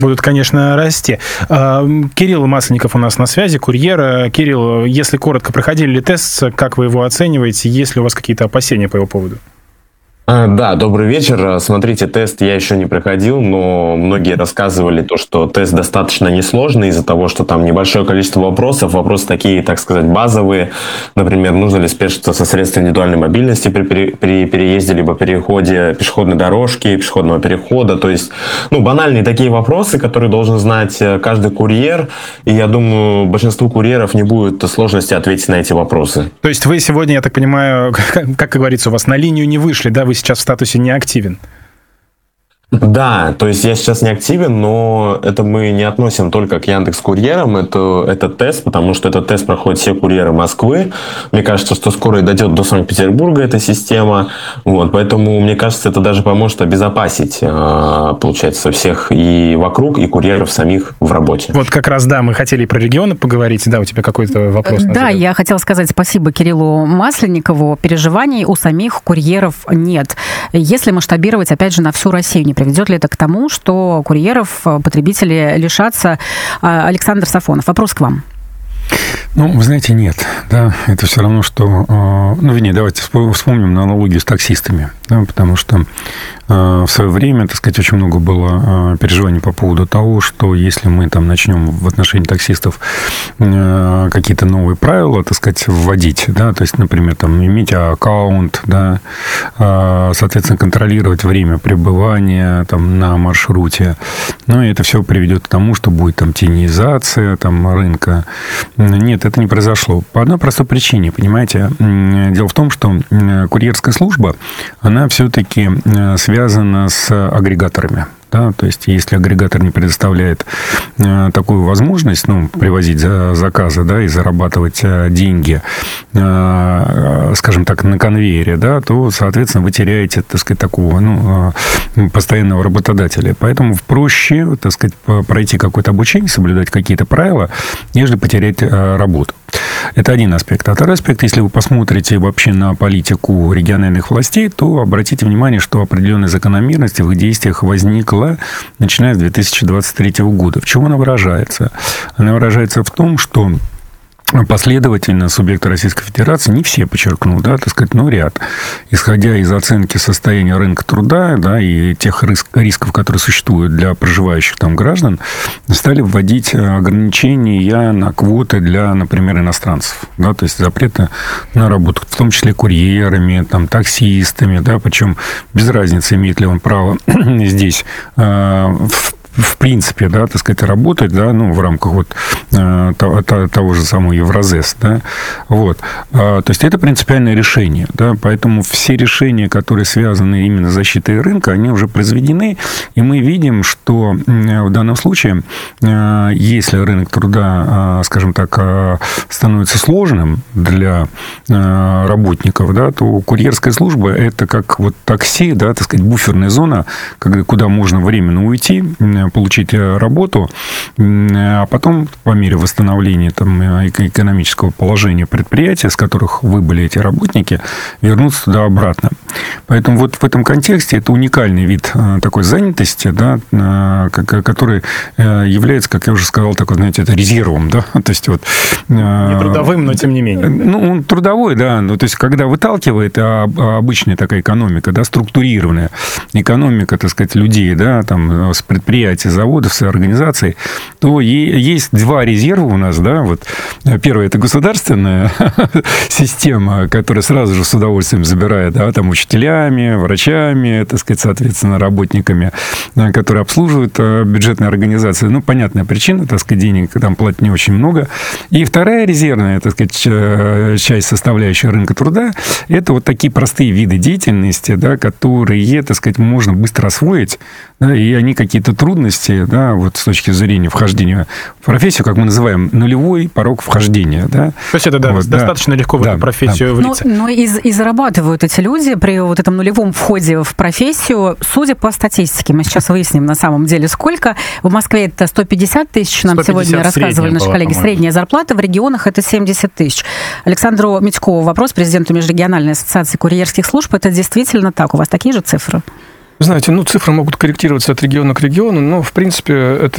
Будут, конечно, расти. Кирилл Масленников у нас на связи, курьер. Кирилл, если коротко, проходили ли тест, как вы его оцениваете? Есть ли у вас какие-то опасения по его поводу? Да, добрый вечер. Смотрите, тест я еще не проходил, но многие рассказывали то, что тест достаточно несложный из-за того, что там небольшое количество вопросов. Вопросы такие, так сказать, базовые. Например, нужно ли спешиться со средств индивидуальной мобильности при переезде либо переходе пешеходной дорожки, пешеходного перехода. То есть, банальные такие вопросы, которые должен знать каждый курьер. И я думаю, большинству курьеров не будет сложности ответить на эти вопросы. То есть вы сегодня, я так понимаю, как говорится, у вас на линию не вышли, да? Вы сейчас в статусе не активен. Да, то есть я сейчас не активен, но это мы не относим только к Яндекс.Курьерам, это тест, потому что этот тест проходят все курьеры Москвы. Мне кажется, что скоро и дойдет до Санкт-Петербурга эта система, поэтому, мне кажется, это даже поможет обезопасить, получается, всех и вокруг, и курьеров самих в работе. Вот как раз, да, мы хотели и про регионы поговорить, да, у тебя какой-то вопрос? Да, я хотела сказать спасибо Кириллу Масленникову, переживаний у самих курьеров нет. Если масштабировать, опять же, на всю Россию, не приведет ли это к тому, что курьеров потребители лишатся? Александр Сафонов, вопрос к вам. Вы знаете, нет. Да, это все равно, что... вернее, давайте вспомним аналогию с таксистами. Да, потому что в свое время, так сказать, очень много было переживаний по поводу того, что если мы там начнем в отношении таксистов какие-то новые правила, так сказать, вводить, да, то есть, например, там, иметь аккаунт, да, соответственно, контролировать время пребывания там на маршруте, и это все приведет к тому, что будет там тенизация там рынка. Нет, это не произошло. По одной простой причине, понимаете. Дело в том, что курьерская служба, она все-таки связана с агрегаторами. Да, то есть, если агрегатор не предоставляет такую возможность, привозить заказы, да, и зарабатывать деньги, скажем так, на конвейере, да, то, соответственно, вы теряете, так сказать, такого, постоянного работодателя. Поэтому проще, так сказать, пройти какое-то обучение, соблюдать какие-то правила, нежели потерять работу. Это один аспект. А второй аспект, если вы посмотрите вообще на политику региональных властей, то обратите внимание, что определенная закономерность в их действиях возникла, начиная с 2023 года. В чем она выражается? Она выражается в том, что последовательно субъекты Российской Федерации, не все, подчеркну, да, так сказать, ряд, исходя из оценки состояния рынка труда, да, и тех рисков, которые существуют для проживающих там граждан, стали вводить ограничения на квоты для, например, иностранцев, да, то есть запреты на работу, в том числе курьерами, там, таксистами, да, причем без разницы, имеет ли он право здесь в принципе, да, так сказать, работать, да, в рамках того же самого Евразес, да, то есть это принципиальное решение, да, поэтому все решения, которые связаны именно с защитой рынка, они уже произведены, и мы видим, что в данном случае, если рынок труда, скажем так, становится сложным для работников, да, то курьерская служба – это как такси, да, так сказать, буферная зона, куда можно временно уйти, получить работу, а потом, по мере восстановления там, экономического положения предприятия, с которых выбыли эти работники, вернуться туда обратно. Поэтому вот в этом контексте это уникальный вид такой занятости, да, который является, как я уже сказал, такой, знаете, это резервом. Да? То есть, не трудовым, но тем не менее. Он трудовой, да. То есть, когда выталкивает обычная такая экономика, да, структурированная экономика, так сказать, людей, да, там, с предприятий, заводов, с организаций, то есть два резерва у нас, да, первое – это государственная система, которая сразу же с удовольствием забирает, да, там, учителями, врачами, так сказать, соответственно, работниками, которые обслуживают бюджетные организации. Понятная причина, так сказать, денег там платят не очень много. И вторая резервная, так сказать, часть составляющая рынка труда – это такие простые виды деятельности, да, которые, так сказать, можно быстро освоить, да, и они какие-то трудности, да, с точки зрения вхождения в профессию, как мы называем, нулевой порог вхождения. Да. То есть это достаточно легко в эту профессию влиться. Но и зарабатывают эти люди при этом нулевом входе в профессию, судя по статистике, мы сейчас выясним на самом деле сколько. В Москве это 150 тысяч, нам сегодня рассказывали наши коллеги. Средняя зарплата, в регионах это 70 тысяч. Александру Митькову вопрос, президенту Межрегиональной ассоциации курьерских служб. Это действительно так? У вас такие же цифры? Знаете, цифры могут корректироваться от региона к региону, но, в принципе, это